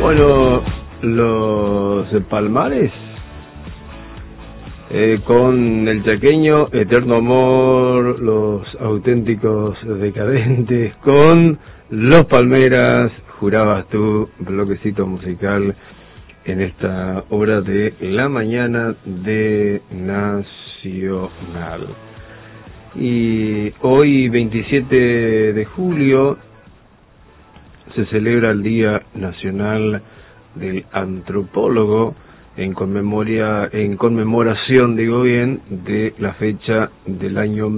Bueno, los Palmares, con el chaqueño, Eterno Amor, los Auténticos Decadentes, con los Palmeras, Jurabas Tú, bloquecito musical en esta hora de la mañana de Nacional. Y hoy, 27 de julio, se celebra el Día Nacional del Antropólogo en conmemoración, digo bien, de la fecha del año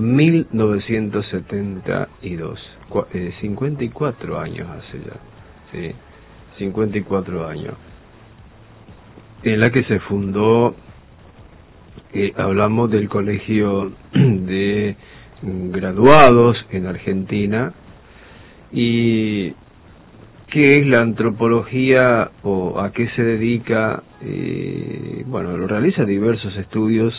1972. 54 años hace ya, sí, 54 años, en la que se fundó, hablamos del Colegio de Graduados en Argentina. Y ¿qué es la antropología o a qué se dedica? Bueno, realiza diversos estudios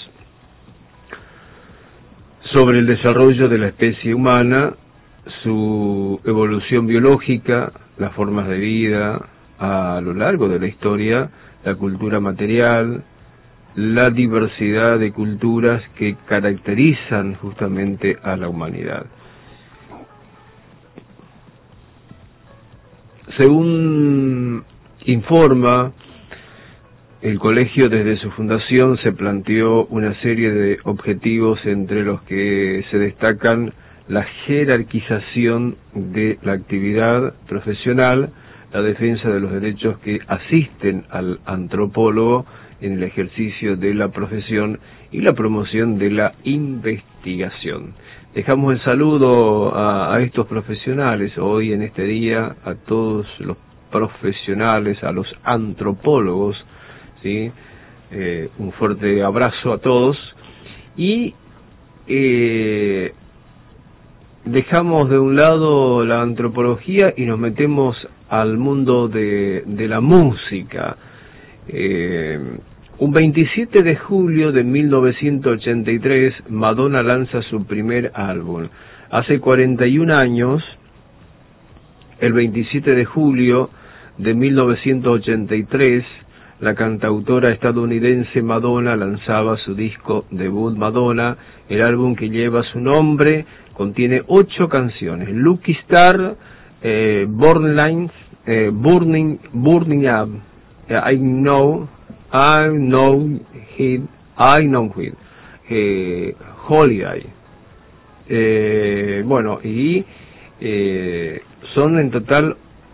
sobre el desarrollo de la especie humana, su evolución biológica, las formas de vida a lo largo de la historia, la cultura material, la diversidad de culturas que caracterizan justamente a la humanidad. Según informa el colegio, desde su fundación se planteó una serie de objetivos, entre los que se destacan la jerarquización de la actividad profesional, la defensa de los derechos que asisten al antropólogo en el ejercicio de la profesión y la promoción de la investigación. Dejamos el saludo a estos profesionales hoy en este día, a todos los profesionales, a los antropólogos, ¿sí? Un fuerte abrazo a todos y dejamos de un lado la antropología y nos metemos al mundo de la música. Un 27 de julio de 1983, Madonna lanza su primer álbum. Hace 41 años, el 27 de julio de 1983, la cantautora estadounidense Madonna lanzaba su disco debut Madonna. El álbum, que lleva su nombre, contiene 8 canciones: Lucky Star, Burning Up, I Know It, Holiday. Bueno, y son en total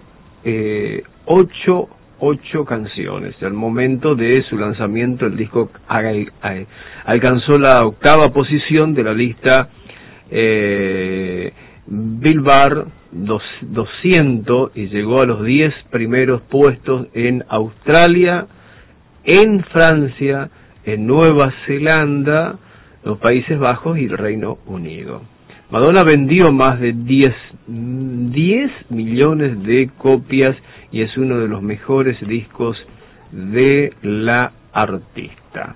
8 canciones. Al momento de su lanzamiento, el disco alcanzó la 8ª posición de la lista Billboard 200 y llegó a los 10 primeros puestos en Australia, en Francia, en Nueva Zelanda, los Países Bajos y el Reino Unido. Madonna vendió más de 10 millones de copias y es uno de los mejores discos de la artista.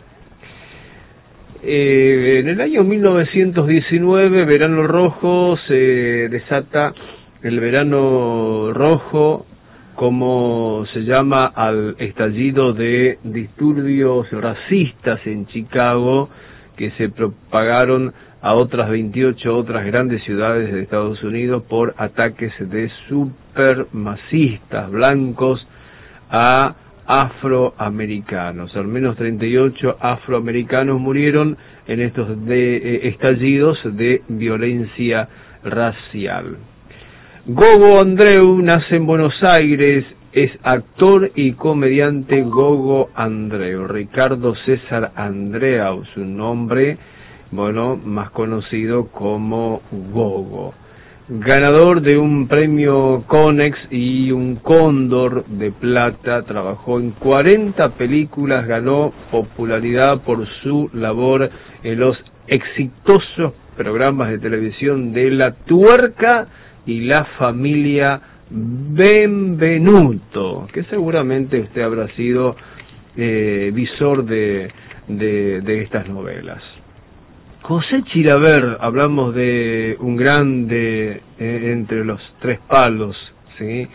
En el año 1919, Verano Rojo, se desata el Verano Rojo, como se llama al estallido de disturbios racistas en Chicago, que se propagaron a otras 28 otras grandes ciudades de Estados Unidos por ataques de supremacistas blancos a afroamericanos. Al menos 38 afroamericanos murieron en estos estallidos de violencia racial. Gogo Andreu nace en Buenos Aires, es actor y comediante. Gogo Andreu, Ricardo César Andreau, su nombre, bueno, más conocido como Gogo. Ganador de un premio Conex y un Cóndor de Plata, trabajó en 40 películas, ganó popularidad por su labor en los exitosos programas de televisión de La Tuerca y La Familia Benvenuto, que seguramente usted habrá sido visor de estas novelas. José Chilaver, hablamos de un grande entre los tres palos, ¿sí?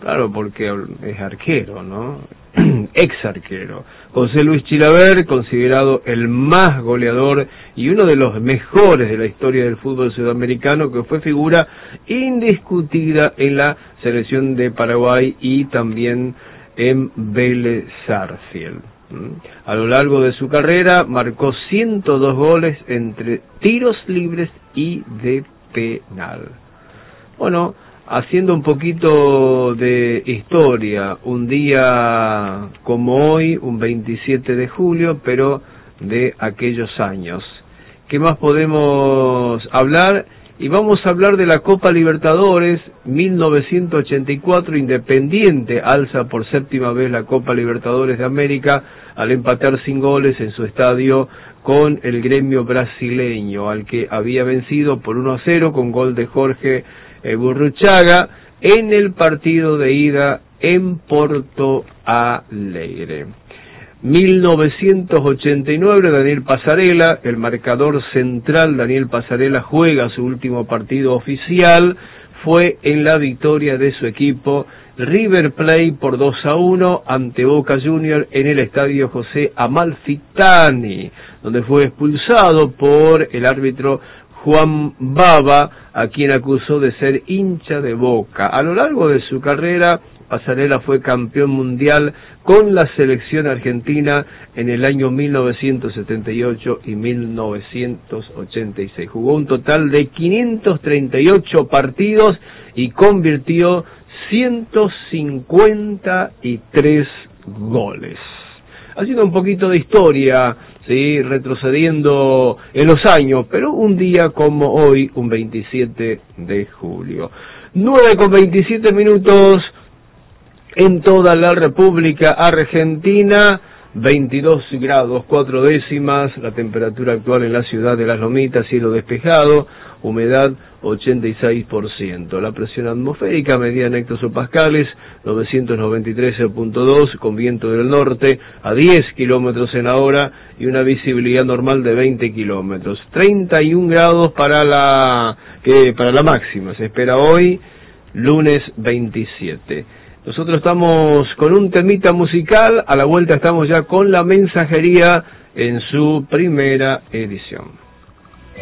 Claro, porque es arquero, ¿no? Ex arquero. José Luis Chilavert, considerado el más goleador y uno de los mejores de la historia del fútbol sudamericano, que fue figura indiscutida en la selección de Paraguay y también en Vélez Sarsfield. A lo largo de su carrera marcó 102 goles entre tiros libres y de penal. Bueno, haciendo un poquito de historia, un día como hoy, un 27 de julio, pero de aquellos años. ¿Qué más podemos hablar? Y vamos a hablar de la Copa Libertadores 1984. Independiente alza por séptima vez la Copa Libertadores de América al empatar sin goles en su estadio con el Gremio brasileño, al que había vencido por 1-0 con gol de Jorge Burruchaga en el partido de ida en Porto Alegre. 1989, Daniel Passarella, el marcador central Daniel Passarella juega su último partido oficial, fue en la victoria de su equipo River Plate por 2-1 ante Boca Juniors en el estadio José Amalfitani, donde fue expulsado por el árbitro Juan Baba, a quien acusó de ser hincha de Boca. A lo largo de su carrera, Passarella fue campeón mundial con la selección argentina en el año 1978 y 1986. Jugó un total de 538 partidos y convirtió 153 goles. Haciendo un poquito de historia, ¿sí? Retrocediendo en los años, pero un día como hoy, un 27 de julio. 9:27 en toda la República Argentina, 22 grados 4 décimas, la temperatura actual en la ciudad de Las Lomitas, cielo despejado, humedad 86%, la presión atmosférica medida en hectopascales 993.2, con viento del norte a 10 kilómetros en la hora y una visibilidad normal de 20 kilómetros, 31 grados para la máxima, se espera hoy, lunes 27. Nosotros estamos con un temita musical, a la vuelta estamos ya con La Mensajería en su primera edición.